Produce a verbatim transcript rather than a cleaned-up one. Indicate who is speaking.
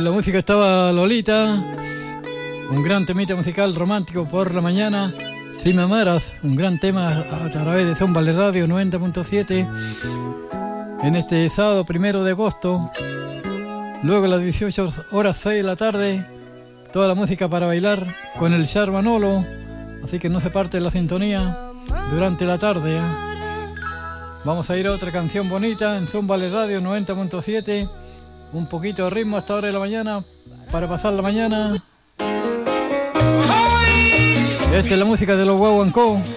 Speaker 1: la música estaba Lolita, un gran temita musical romántico por la mañana. Si me amaras, un gran tema a través de Zómbale Radio noventa punto siete en este sábado primero de agosto. Luego a las dieciocho horas seis de la tarde, toda la música para bailar con el Char Manolo, así que no se parte la sintonía durante la tarde, ¿eh? Vamos a ir a otra canción bonita en Zómbale Radio noventa punto siete, un poquito de ritmo hasta ahora de la mañana para pasar la mañana. Esta es la música de los Guaguancó.